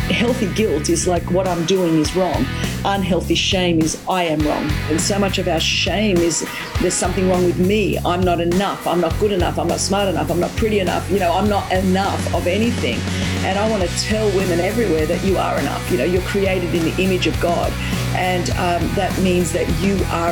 Healthy guilt is like what I'm doing is wrong. Unhealthy shame is I am wrong. And so much of our shame is there's something wrong with me. I'm not enough. I'm not good enough. I'm not smart enough. I'm not pretty enough. I'm not enough of anything. And I want to tell women everywhere that you are enough. You're created in the image of God. And that means that you are